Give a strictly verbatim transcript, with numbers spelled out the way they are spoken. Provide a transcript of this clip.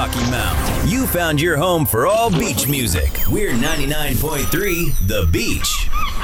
Rocky Mount. You found your home for all beach music. We're ninety-nine point three The Beach.